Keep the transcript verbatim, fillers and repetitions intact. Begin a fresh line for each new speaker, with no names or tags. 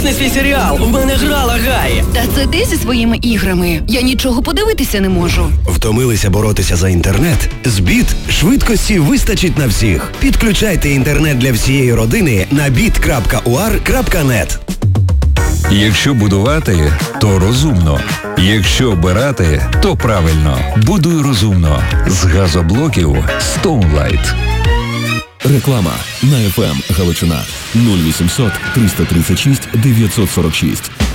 почни свій серіал. В мене грала Гай.
Та це ти зі своїми іграми. Я нічого подивитися не можу.
Втомилися боротися за інтернет? Збіт швидкості вистачить на всіх. Підключайте інтернет для всієї родини на біт крапка у ар крапка нет.
Якщо будувати, то розумно. Якщо обирати, то правильно. Будуй розумно. З газоблоків Stoneline.
Реклама на еф ем Галичина нуль вісімсот триста тридцять шість дев'ятсот сорок шість.